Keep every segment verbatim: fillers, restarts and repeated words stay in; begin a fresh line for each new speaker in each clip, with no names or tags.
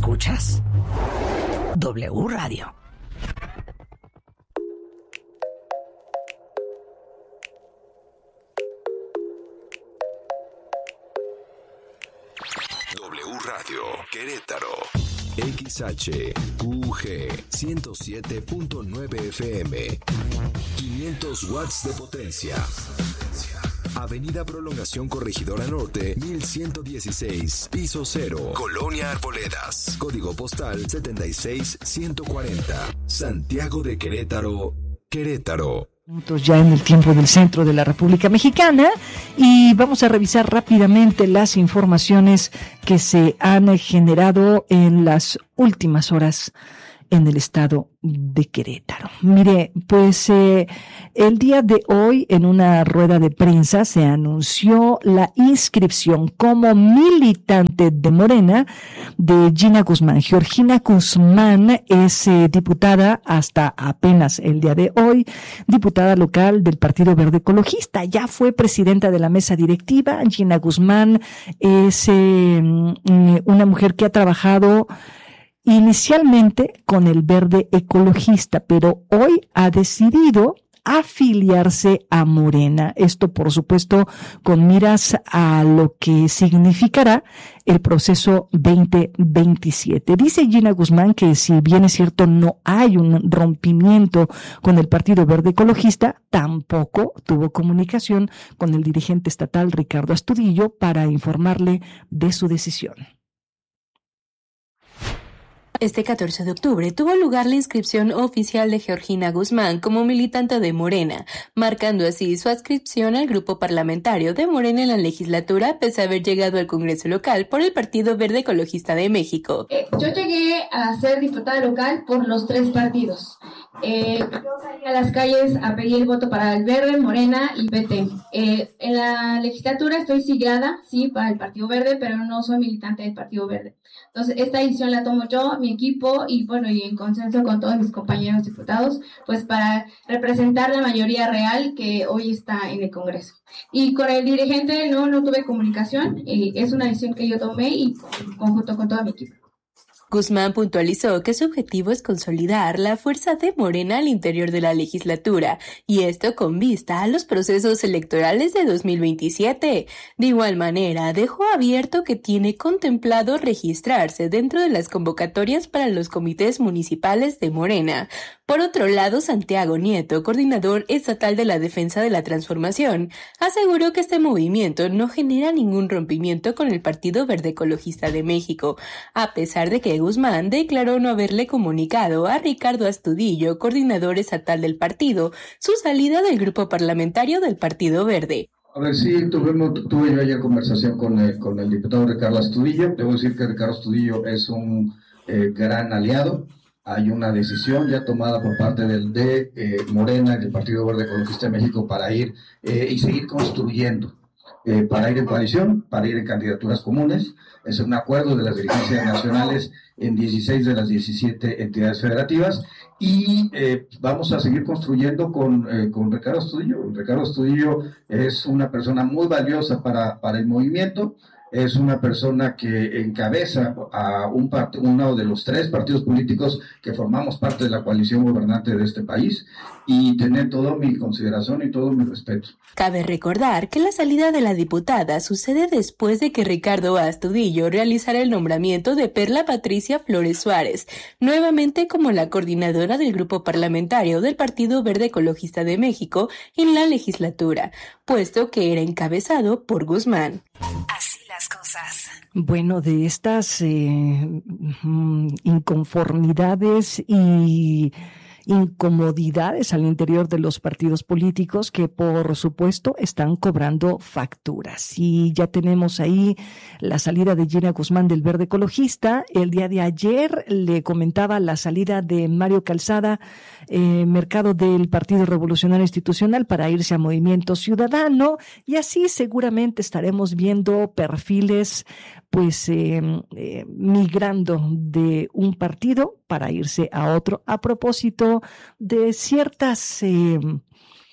Escuchas W Radio.
W Radio Querétaro. X H U G ciento siete punto nueve F M. quinientos watts de potencia. Avenida Prolongación Corregidora Norte, mil ciento dieciséis, piso cero, Colonia Arboledas. Código postal setenta y seis ciento cuarenta. Santiago de Querétaro, Querétaro.
Ya en el tiempo del centro de la República Mexicana, y vamos a revisar rápidamente las informaciones que se han generado en las últimas horas en el estado de Querétaro. Mire, pues eh, el día de hoy en una rueda de prensa se anunció la inscripción como militante de Morena de Gina Guzmán. Georgina Guzmán es eh, diputada hasta apenas el día de hoy, diputada local del Partido Verde Ecologista. Ya fue presidenta de la mesa directiva. Gina Guzmán es eh, una mujer que ha trabajado inicialmente con el Verde Ecologista, pero hoy ha decidido afiliarse a Morena. Esto, por supuesto, con miras a lo que significará el proceso veinte veintisiete. Dice Gina Guzmán que, si bien es cierto, no hay un rompimiento con el Partido Verde Ecologista, tampoco tuvo comunicación con el dirigente estatal Ricardo Astudillo para informarle de su decisión.
Este catorce de octubre tuvo lugar la inscripción oficial de Georgina Guzmán como militante de Morena, marcando así su adscripción al grupo parlamentario de Morena en la legislatura, pese a haber llegado al Congreso local por el Partido Verde Ecologista de México.
Eh, yo llegué a ser diputada local por los tres partidos. Eh, yo salí a las calles a pedir el voto para el Verde, Morena y P T. Eh, en la legislatura estoy siglada, sí, para el Partido Verde, pero no soy militante del Partido Verde. Entonces, esta decisión la tomo yo, mi equipo, y bueno, y en consenso con todos mis compañeros diputados, pues para representar la mayoría real que hoy está en el Congreso. Y con el dirigente no, no tuve comunicación, eh, es una decisión que yo tomé y en conjunto con todo mi equipo.
Guzmán puntualizó que su objetivo es consolidar la fuerza de Morena al interior de la legislatura, y esto con vista a los procesos electorales de dos mil veintisiete. De igual manera, dejó abierto que tiene contemplado registrarse dentro de las convocatorias para los comités municipales de Morena. Por otro lado, Santiago Nieto, coordinador estatal de la Defensa de la Transformación, aseguró que este movimiento no genera ningún rompimiento con el Partido Verde Ecologista de México, a pesar de que Guzmán declaró no haberle comunicado a Ricardo Astudillo, coordinador estatal del partido, su salida del grupo parlamentario del Partido Verde.
A ver, sí, tuvimos, tuve yo ayer conversación con el, con el diputado Ricardo Astudillo. Debo decir que Ricardo Astudillo es un eh, gran aliado. Hay una decisión ya tomada por parte del de eh, Morena y del Partido Verde Ecologista de México para ir eh, y seguir construyendo, eh, para ir en coalición, para ir en candidaturas comunes. Es un acuerdo de las dirigencias nacionales en dieciséis de las diecisiete entidades federativas, y eh, vamos a seguir construyendo con, eh, con Ricardo Astudillo. Ricardo Astudillo es una persona muy valiosa para, para el movimiento. Es una persona que encabeza a un part- uno de los tres partidos políticos que formamos parte de la coalición gobernante de este país, y tener toda mi consideración y todo mi respeto.
Cabe recordar que la salida de la diputada sucede después de que Ricardo Astudillo realizara el nombramiento de Perla Patricia Flores Suárez, nuevamente como la coordinadora del grupo parlamentario del Partido Verde Ecologista de México en la legislatura, puesto que era encabezado por Guzmán.
Así las cosas. Bueno, de estas eh, inconformidades y incomodidades al interior de los partidos políticos que, por supuesto, están cobrando facturas. Y ya tenemos ahí la salida de Gina Guzmán del Verde Ecologista. El día de ayer le comentaba la salida de Mario Calzada, eh, Mercado, del Partido Revolucionario Institucional, para irse a Movimiento Ciudadano, y así seguramente estaremos viendo perfiles pues eh, eh, migrando de un partido para irse a otro, a propósito de ciertas eh,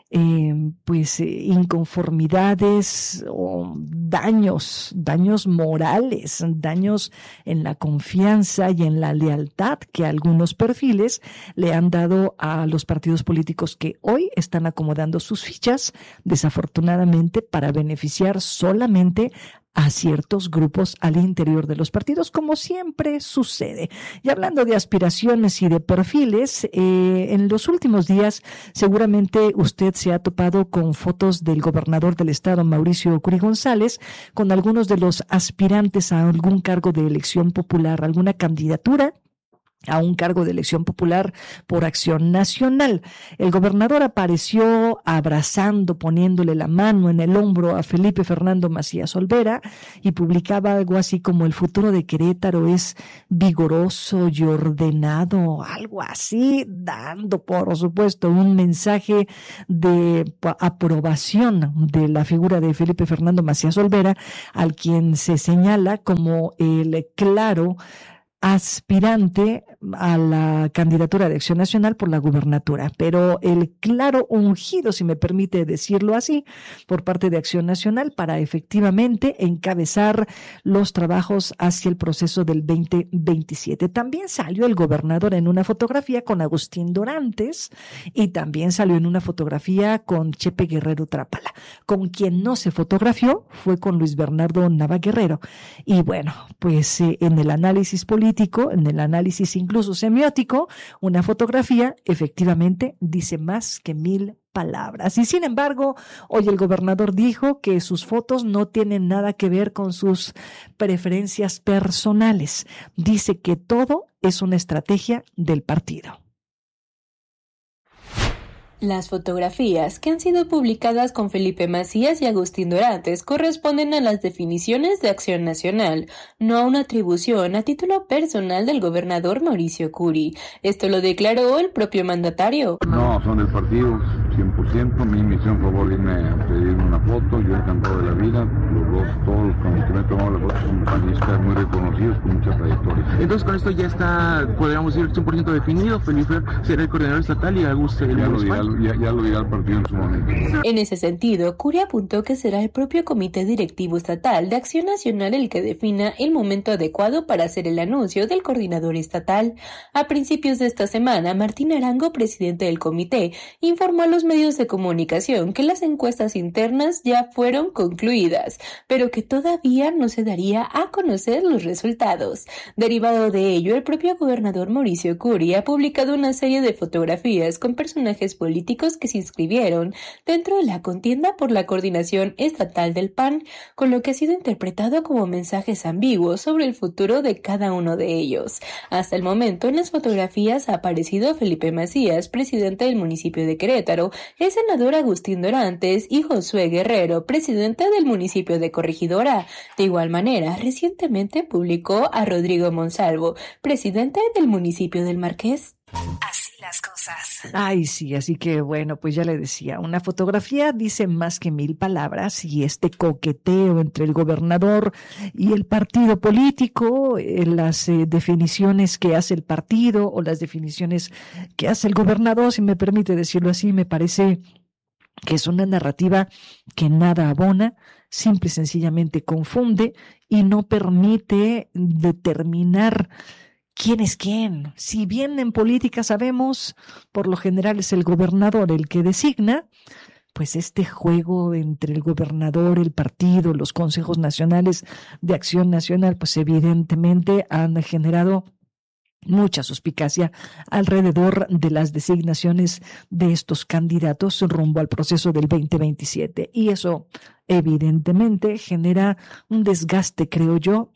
eh, pues eh, inconformidades o daños, daños morales, daños en la confianza y en la lealtad que algunos perfiles le han dado a los partidos políticos que hoy están acomodando sus fichas, desafortunadamente, para beneficiar solamente a ciertos grupos al interior de los partidos, como siempre sucede. Y hablando de aspiraciones y de perfiles, eh, en los últimos días seguramente usted se ha topado con fotos del gobernador del estado, Mauricio Curi González, con algunos de los aspirantes a algún cargo de elección popular, alguna candidatura a un cargo de elección popular por Acción Nacional. El gobernador apareció abrazando, poniéndole la mano en el hombro a Felipe Fernando Macías Olvera y publicaba algo así como: el futuro de Querétaro es vigoroso y ordenado, algo así, dando por supuesto un mensaje de aprobación de la figura de Felipe Fernando Macías Olvera, al quien se señala como el claro aspirante a la candidatura de Acción Nacional por la gubernatura, pero el claro ungido, si me permite decirlo así, por parte de Acción Nacional para efectivamente encabezar los trabajos hacia el proceso del veinte veintisiete. También salió el gobernador en una fotografía con Agustín Dorantes y también salió en una fotografía con Chepe Guerrero Trápala. Con quien no se fotografió fue con Luis Bernardo Nava Guerrero. Y bueno, pues eh, en el análisis político, en el análisis incluso semiótico, una fotografía efectivamente dice más que mil palabras. Y sin embargo, hoy el gobernador dijo que sus fotos no tienen nada que ver con sus preferencias personales. Dice que todo es una estrategia del partido.
Las fotografías que han sido publicadas con Felipe Macías y Agustín Dorantes corresponden a las definiciones de Acción Nacional, no a una atribución a título personal del gobernador Mauricio Curi. Esto lo declaró el propio mandatario.
No, son del partido, cien por ciento. Mi misión fue volverme a pedir una foto, yo encantado de la vida. Los dos, todos con los que me he tomado la foto son panistas muy reconocidos, con mucha trayectoria.
Entonces con esto ya está, podríamos decir, cien por ciento definido. Felipe será el coordinador estatal y Augusto el municipal.
Ya, ya lo dirá el partido en su momento.
En ese sentido, Curi apuntó que será el propio Comité Directivo Estatal de Acción Nacional el que defina el momento adecuado para hacer el anuncio del coordinador estatal. A principios de esta semana, Martín Arango, presidente del comité, informó a los medios de comunicación que las encuestas internas ya fueron concluidas, pero que todavía no se daría a conocer los resultados. Derivado de ello, el propio gobernador Mauricio Curi ha publicado una serie de fotografías con personajes políticos que se inscribieron dentro de la contienda por la coordinación estatal del P A N, con lo que ha sido interpretado como mensajes ambiguos sobre el futuro de cada uno de ellos. Hasta el momento, en las fotografías ha aparecido Felipe Macías, presidente del municipio de Querétaro, el senador Agustín Dorantes y Josué Guerrero, presidente del municipio de Corregidora. De igual manera, recientemente publicó a Rodrigo Monsalvo, presidente del municipio del Marqués.
Así las cosas.
Ay, sí, así que bueno, pues ya le decía, una fotografía dice más que mil palabras y este coqueteo entre el gobernador y el partido político, eh, las eh, definiciones que hace el partido o las definiciones que hace el gobernador, si me permite decirlo así, me parece que es una narrativa que nada abona, simple y sencillamente confunde y no permite determinar quién es quién. Si bien en política sabemos, por lo general es el gobernador el que designa, pues este juego entre el gobernador, el partido, los consejos nacionales de Acción Nacional, pues evidentemente han generado mucha suspicacia alrededor de las designaciones de estos candidatos rumbo al proceso del veinte veintisiete. Y eso evidentemente genera un desgaste, creo yo,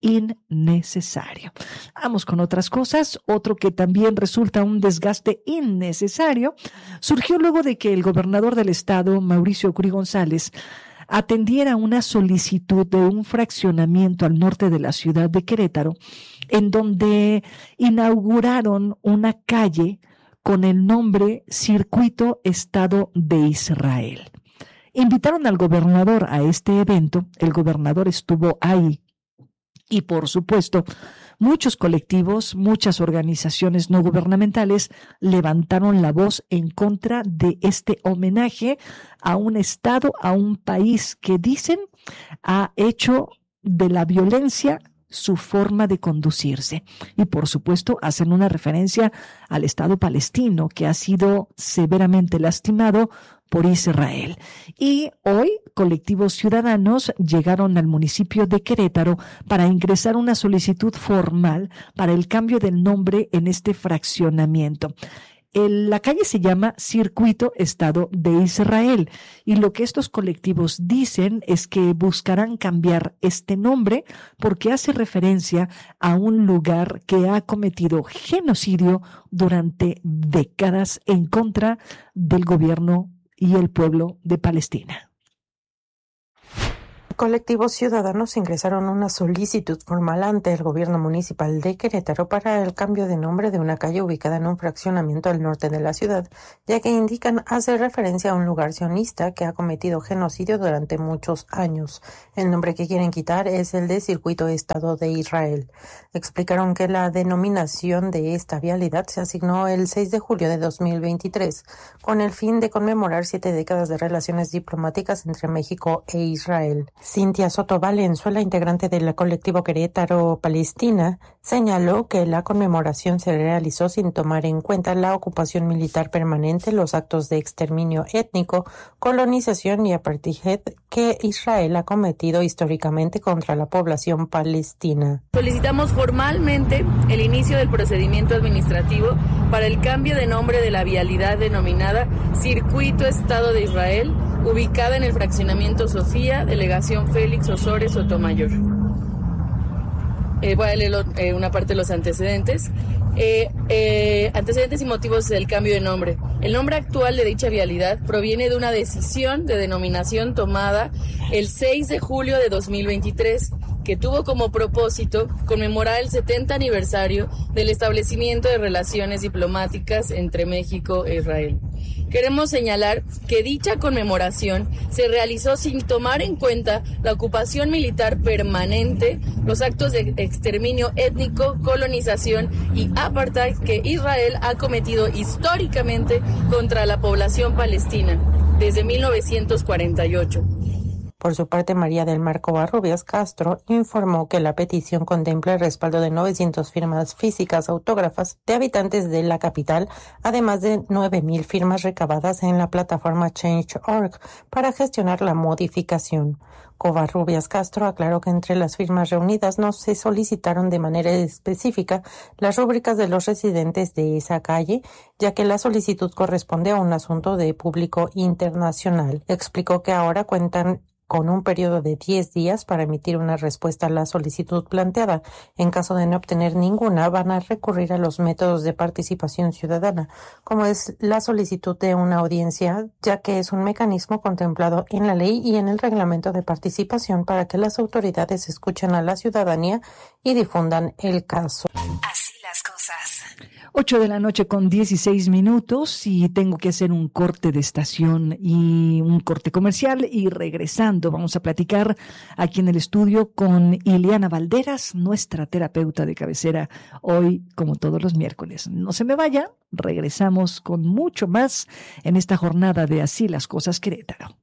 innecesario. Vamos con otras cosas. Otro que también resulta un desgaste innecesario surgió luego de que el gobernador del estado, Mauricio Curi González, atendiera una solicitud de un fraccionamiento al norte de la ciudad de Querétaro, en donde inauguraron una calle con el nombre Circuito Estado de Israel. Invitaron al gobernador a este evento, el gobernador estuvo ahí y por supuesto, Muchos colectivos, muchas organizaciones no gubernamentales levantaron la voz en contra de este homenaje a un estado, a un país que dicen ha hecho de la violencia su forma de conducirse. Y por supuesto hacen una referencia al Estado palestino, que ha sido severamente lastimado por Israel. Y hoy colectivos ciudadanos llegaron al municipio de Querétaro para ingresar una solicitud formal para el cambio del nombre en este fraccionamiento. El, la calle se llama Circuito Estado de Israel, y lo que estos colectivos dicen es que buscarán cambiar este nombre porque hace referencia a un lugar que ha cometido genocidio durante décadas en contra del gobierno y el pueblo de Palestina.
Colectivos ciudadanos ingresaron una solicitud formal ante el gobierno municipal de Querétaro para el cambio de nombre de una calle ubicada en un fraccionamiento al norte de la ciudad, ya que indican hacer referencia a un lugar sionista que ha cometido genocidio durante muchos años. El nombre que quieren quitar es el de Circuito Estado de Israel. Explicaron que la denominación de esta vialidad se asignó el seis de julio de dos mil veintitrés, con el fin de conmemorar siete décadas de relaciones diplomáticas entre México e Israel. Cintia Soto Valenzuela, integrante del colectivo Querétaro Palestina, señaló que la conmemoración se realizó sin tomar en cuenta la ocupación militar permanente, los actos de exterminio étnico, colonización y apartheid que Israel ha cometido históricamente contra la población palestina.
Solicitamos formalmente el inicio del procedimiento administrativo para el cambio de nombre de la vialidad denominada Circuito Estado de Israel, ubicada en el fraccionamiento Sofía, delegación Félix Osores Sotomayor. Eh, voy a leer eh, una parte de los antecedentes. Eh, eh, antecedentes y motivos del cambio de nombre. El nombre actual de dicha vialidad proviene de una decisión de denominación tomada el seis de julio de dos mil veintitrés, que tuvo como propósito conmemorar el setenta aniversario del establecimiento de relaciones diplomáticas entre México e Israel. Queremos señalar que dicha conmemoración se realizó sin tomar en cuenta la ocupación militar permanente, los actos de exterminio étnico, colonización y apartheid que Israel ha cometido históricamente contra la población palestina desde mil novecientos cuarenta y ocho.
Por su parte, María del Mar Covarrubias Castro informó que la petición contempla el respaldo de novecientas firmas físicas autógrafas de habitantes de la capital, además de nueve mil firmas recabadas en la plataforma change punto org para gestionar la modificación. Covarrubias Castro aclaró que entre las firmas reunidas no se solicitaron de manera específica las rúbricas de los residentes de esa calle, ya que la solicitud corresponde a un asunto de público internacional. Explicó que ahora cuentan con un periodo de diez días para emitir una respuesta a la solicitud planteada. En caso de no obtener ninguna, van a recurrir a los métodos de participación ciudadana, como es la solicitud de una audiencia, ya que es un mecanismo contemplado en la ley y en el reglamento de participación para que las autoridades escuchen a la ciudadanía y difundan el caso.
Así las cosas.
Ocho de la noche con dieciséis minutos y tengo que hacer un corte de estación y un corte comercial, y regresando vamos a platicar aquí en el estudio con Ileana Valderas, nuestra terapeuta de cabecera, hoy como todos los miércoles. No se me vaya, regresamos con mucho más en esta jornada de Así las Cosas Querétaro.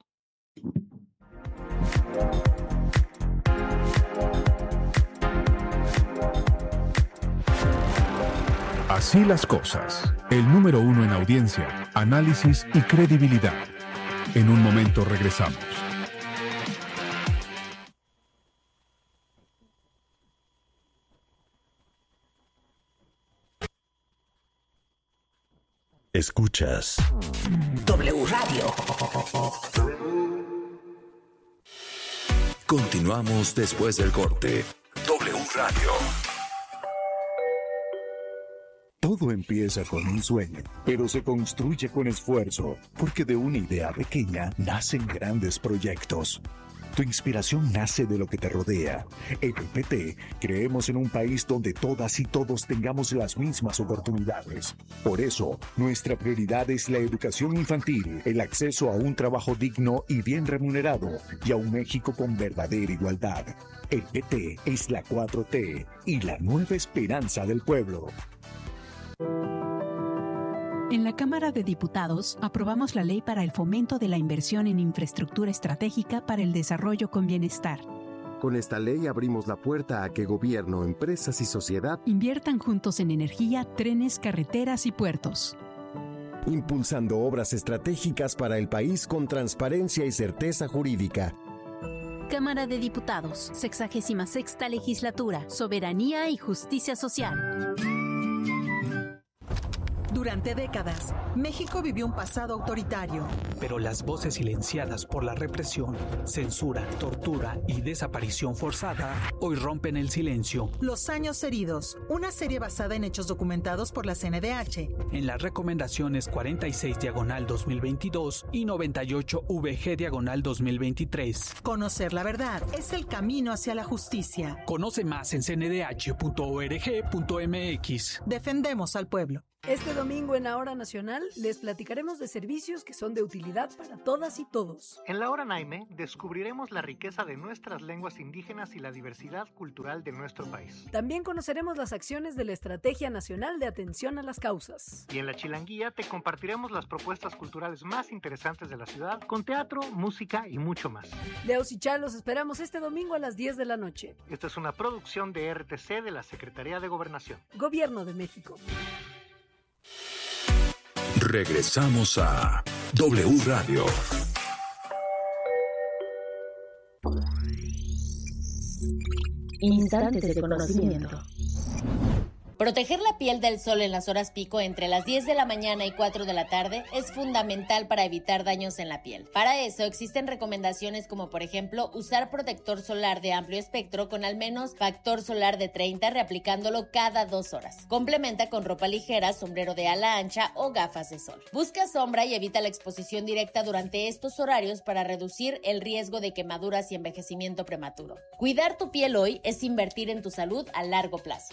Así las cosas. El número uno en audiencia, análisis y credibilidad. En un momento regresamos.
Escuchas
W Radio.
Continuamos después del corte. W Radio. Todo empieza con un sueño, pero se construye con esfuerzo, porque de una idea pequeña nacen grandes proyectos.
Tu inspiración nace de lo que te rodea. En el P T creemos en un país donde todas y todos tengamos las mismas oportunidades. Por eso, nuestra prioridad es la educación infantil, el acceso a un trabajo digno y bien remunerado y a un México con verdadera igualdad. El P T es la cuatro T y la nueva esperanza del pueblo.
En la Cámara de Diputados aprobamos la ley para el fomento de la inversión en infraestructura estratégica para el desarrollo con bienestar.
Con esta ley abrimos la puerta a que gobierno, empresas y sociedad
inviertan juntos en energía, trenes, carreteras y puertos.
Impulsando obras estratégicas para el país con transparencia y certeza jurídica.
Cámara de Diputados, sexagésima sexta legislatura, soberanía y justicia social.
Durante décadas, México vivió un pasado autoritario.
Pero las voces silenciadas por la represión, censura, tortura y desaparición forzada hoy rompen el silencio.
Los años heridos, una serie basada en hechos documentados por la C N D H.
En las recomendaciones cuarenta y seis diagonal dos mil veintidós y noventa y ocho V G diagonal dos mil veintitrés.
Conocer la verdad es el camino hacia la justicia.
Conoce más en c n d h punto org punto m x.
Defendemos al pueblo.
Este domingo en la Hora Nacional les platicaremos de servicios que son de utilidad para todas y todos.
En la Hora Naime descubriremos la riqueza de nuestras lenguas indígenas y la diversidad cultural de nuestro país.
También conoceremos las acciones de la Estrategia Nacional de Atención a las Causas.
Y en la Chilanguía te compartiremos las propuestas culturales más interesantes de la ciudad, con teatro, música y mucho más.
Leos y Chá los esperamos este domingo a las diez de la noche.
Esta es una producción de R T C de la Secretaría de Gobernación.
Gobierno de México.
Regresamos a W Radio.
Instantes de conocimiento. Proteger la piel del sol en las horas pico entre las diez de la mañana y cuatro de la tarde es fundamental para evitar daños en la piel. Para eso existen recomendaciones como por ejemplo usar protector solar de amplio espectro con al menos factor solar de treinta reaplicándolo cada dos horas. Complementa con ropa ligera, sombrero de ala ancha o gafas de sol. Busca sombra y evita la exposición directa durante estos horarios para reducir el riesgo de quemaduras y envejecimiento prematuro. Cuidar tu piel hoy es invertir en tu salud a largo plazo.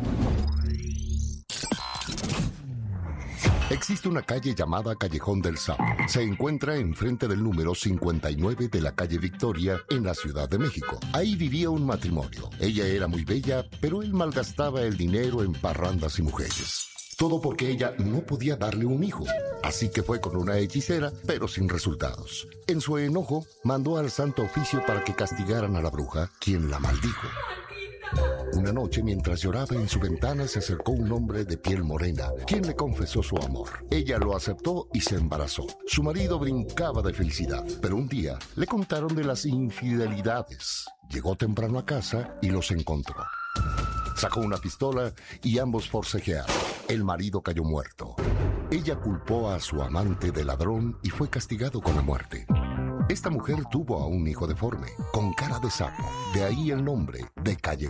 Existe una calle llamada Callejón del Sapo. Se encuentra enfrente del número cincuenta y nueve de la calle Victoria, en la Ciudad de México. Ahí vivía un matrimonio. Ella era muy bella, pero él malgastaba el dinero en parrandas y mujeres. Todo porque ella no podía darle un hijo. Así que fue con una hechicera, pero sin resultados. En su enojo, mandó al Santo Oficio para que castigaran a la bruja, quien la maldijo. Una noche, mientras lloraba en su ventana, se acercó un hombre de piel morena, quien le confesó su amor. Ella lo aceptó y se embarazó. Su marido brincaba de felicidad, pero un día le contaron de las infidelidades. Llegó temprano a casa y los encontró. Sacó una pistola y ambos forcejearon. El marido cayó muerto. Ella culpó a su amante de ladrón y fue castigado con la muerte. Esta mujer tuvo a un hijo deforme, con cara de sapo, de ahí el nombre de Callejón